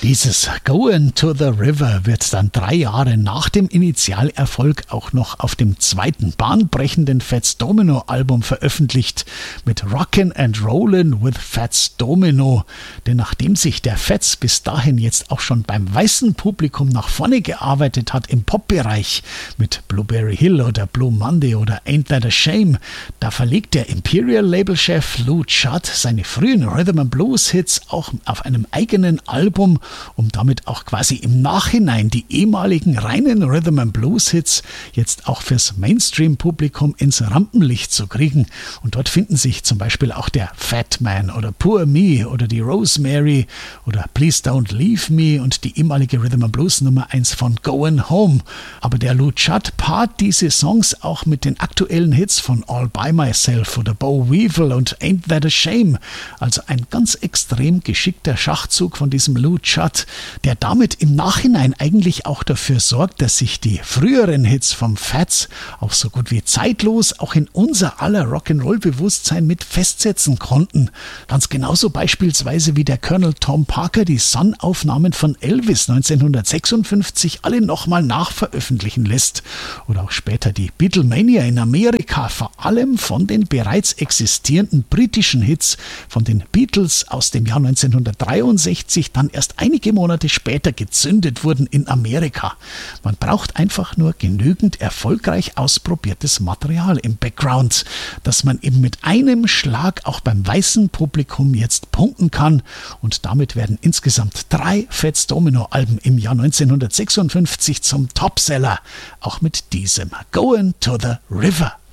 Dieses Going to the River wird dann 3 Jahre nach dem Initialerfolg auch noch auf dem zweiten bahnbrechenden Fats Domino Album veröffentlicht mit Rockin' and Rollin' with Fats Domino. Denn nachdem sich der Fats bis dahin jetzt auch schon beim weißen Publikum nach vorne gearbeitet hat im Popbereich mit Blueberry Hill oder Blue Monday oder Ain't That a Shame, da verlegt der Imperial-Label-Chef Lou Chudd seine frühen Rhythm-and-Blues-Hits auch auf einem eigenen Album, um damit auch quasi im Nachhinein die ehemaligen reinen Rhythm-and-Blues-Hits jetzt auch fürs Mainstream-Publikum ins Rampenlicht zu kriegen. Und dort finden sich zum Beispiel auch der Fat Man oder Poor Me oder die Rosemary oder Please Don't Leave Me und die ehemalige Rhythm-and-Blues Nummer 1 von Goin' Home. Aber der Lou Chudd paart diese Songs auch mit den aktuellen Hits von All By Myself oder Bo Weevil und Ain't That a Shame. Also ein ganz extrem geschickter Schachzug von diesem Lou Chudd, der damit im Nachhinein eigentlich auch dafür sorgt, dass sich die früheren Hits vom Fats auch so gut wie zeitlos auch in unser aller Rock'n'Roll-Bewusstsein mit festsetzen konnten. Ganz genauso beispielsweise wie der Colonel Tom Parker die Sun-Aufnahmen von Elvis 1956 alle nochmal nachveröffentlichen lässt. Oder auch später die Beatlemania in Amerika, vor allem von den bereits existierenden britischen Hits von den Beatles aus dem Jahr 1963 dann erst einige Monate später gezündet wurden in Amerika. Man braucht einfach nur genügend erfolgreich ausprobiertes Material im Background, dass man eben mit einem Schlag auch beim weißen Publikum jetzt punkten kann. Und damit werden insgesamt 3 Fats Domino Alben im Jahr 1956 zum Topseller, auch mit diesem Going to the River.